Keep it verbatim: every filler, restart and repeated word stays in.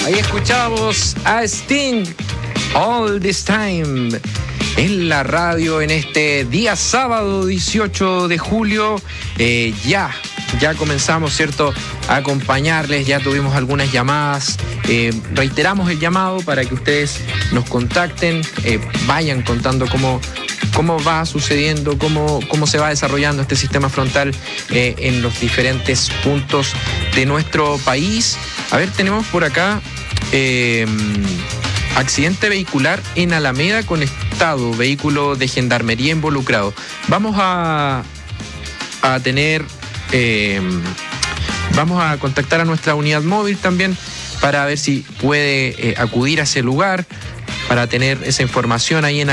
Ahí escuchamos a Sting, All This Time, en la radio en este día sábado dieciocho de julio. Eh, ya, ya comenzamos, ¿cierto?, a acompañarles, ya tuvimos algunas llamadas. Eh, reiteramos el llamado para que ustedes nos contacten, eh, vayan contando cómo, cómo va sucediendo, cómo, cómo se va desarrollando este sistema frontal eh, en los diferentes puntos de nuestro país. A ver, tenemos por acá eh, accidente vehicular en Alameda Conectado, vehículo de gendarmería involucrado. Vamos a, a tener, eh, vamos a contactar a nuestra unidad móvil también para ver si puede eh, acudir a ese lugar, para tener esa información ahí en